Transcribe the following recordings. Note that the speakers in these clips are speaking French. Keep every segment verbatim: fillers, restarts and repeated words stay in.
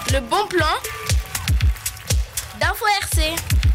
Le bon plan d'Info R C.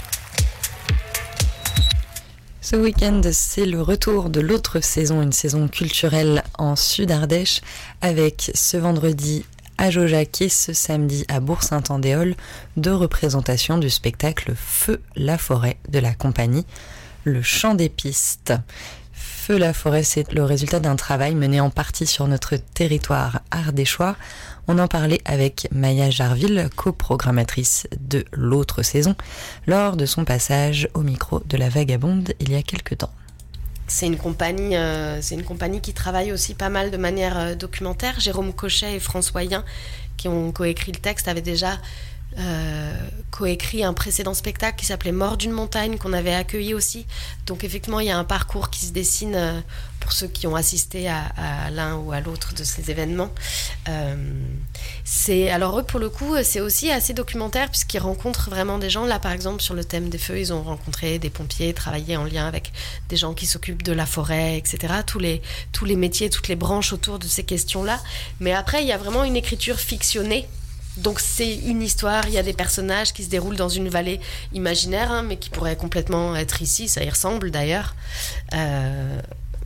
Ce week-end, c'est le retour de l'autre saison, une saison culturelle en Sud-Ardèche, avec ce vendredi à Jaujac et ce samedi à Bourg-Saint-Andéol, deux représentations du spectacle Feu la forêt de la compagnie Le Chant des Pistes. Feu la forêt, c'est le résultat d'un travail mené en partie sur notre territoire ardéchois. On en parlait avec Maya Jarville, coprogrammatrice de l'autre saison, lors de son passage au micro de La Vagabonde il y a quelque temps. C'est une compagnie, euh, c'est une compagnie qui travaille aussi pas mal de manière euh, documentaire. Jérôme Cochet et François Yin, qui ont coécrit le texte, avaient déjà euh, coécrit un précédent spectacle qui s'appelait Mort d'une montagne, qu'on avait accueilli aussi. Donc effectivement, il y a un parcours qui se dessine euh, pour ceux qui ont assisté à, à l'un ou à l'autre de ces événements. Euh, c'est, alors eux, pour le coup, c'est aussi assez documentaire puisqu'ils rencontrent vraiment des gens. Là, par exemple, sur le thème des feux, ils ont rencontré des pompiers, travaillé en lien avec des gens qui s'occupent de la forêt, et cetera. Tous les, tous les métiers, toutes les branches autour de ces questions-là. Mais après, il y a vraiment une écriture fictionnée. Donc c'est une histoire, il y a des personnages qui se déroulent dans une vallée imaginaire, hein, mais qui pourraient complètement être ici, ça y ressemble d'ailleurs. Euh,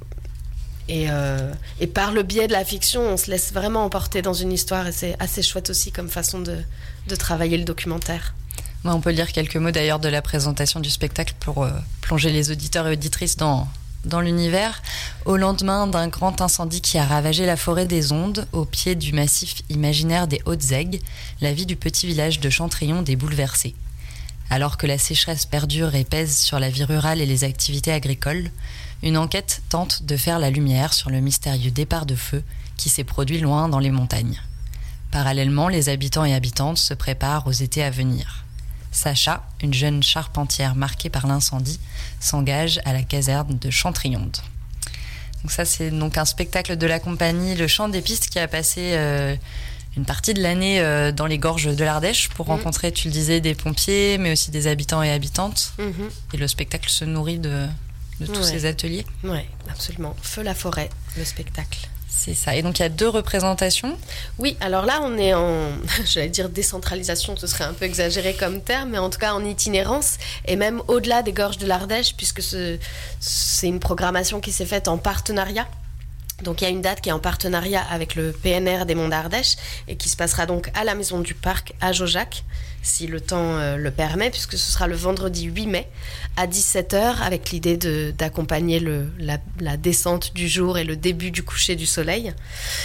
et, euh, et par le biais de la fiction, on se laisse vraiment emporter dans une histoire, et c'est assez chouette aussi comme façon de, de travailler le documentaire. On peut lire quelques mots d'ailleurs de la présentation du spectacle pour euh, plonger les auditeurs et auditrices dans... dans l'univers, au lendemain d'un grand incendie qui a ravagé la forêt des Ondes, au pied du massif imaginaire des Hautes-Aigues, la vie du petit village de Chantrillon est bouleversée. Alors que la sécheresse perdure et pèse sur la vie rurale et les activités agricoles, une enquête tente de faire la lumière sur le mystérieux départ de feu qui s'est produit loin dans les montagnes. Parallèlement, les habitants et habitantes se préparent aux étés à venir. Sacha, une jeune charpentière marquée par l'incendie, s'engage à la caserne de Chantrillon. Donc ça, c'est donc un spectacle de la compagnie Le Chant des Pistes qui a passé euh, une partie de l'année euh, dans les gorges de l'Ardèche pour mmh. rencontrer, tu le disais, des pompiers, mais aussi des habitants et habitantes. Mmh. Et le spectacle se nourrit de, de tous ouais. ces ateliers. Oui, absolument. Feu la forêt, le spectacle. C'est ça. Et donc, il y a deux représentations. Oui, alors là, on est en, j'allais dire décentralisation, ce serait un peu exagéré comme terme, mais en tout cas en itinérance, et même au-delà des gorges de l'Ardèche, puisque ce, c'est une programmation qui s'est faite en partenariat. Donc, il y a une date qui est en partenariat avec le P N R des Monts d'Ardèche, et qui se passera donc à la Maison du Parc, à Jaujac, si le temps euh, le permet, puisque ce sera le vendredi huit mai, à dix-sept heures, avec l'idée de, d'accompagner le, la, la descente du jour et le début du coucher du soleil.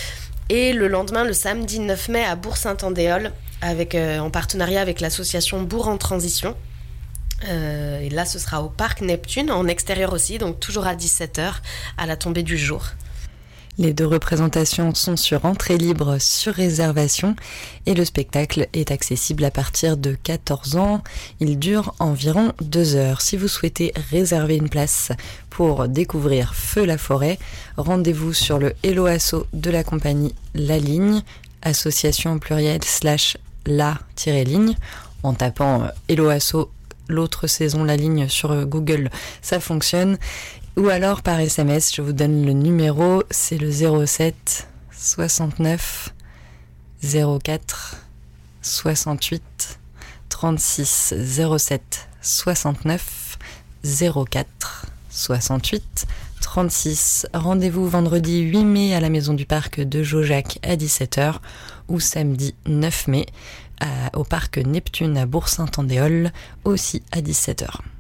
Et le lendemain, le samedi neuf mai, à Bourg-Saint-Andéol, avec, euh, en partenariat avec l'association Bourg en Transition. Euh, et là, ce sera au Parc Neptune, en extérieur aussi, donc toujours à dix-sept heures, à la tombée du jour. Les deux représentations sont sur entrée libre sur réservation et le spectacle est accessible à partir de quatorze ans. Il dure environ deux heures. Si vous souhaitez réserver une place pour découvrir Feu la forêt, rendez-vous sur le Hello Asso de la compagnie La Ligne, association au pluriel slash la-ligne. En tapant Hello Asso, l'autre saison La Ligne sur Google, ça fonctionne. Ou alors par S M S, je vous donne le numéro, c'est le zéro sept soixante-neuf zéro quatre soixante-huit trente-six zéro sept soixante-neuf zéro quatre soixante-huit trente-six. Rendez-vous vendredi huit mai à la Maison du Parc de Jaujac à dix-sept heures ou samedi neuf mai à, au Parc Neptune à Bourg-Saint-Andéol aussi à dix-sept heures.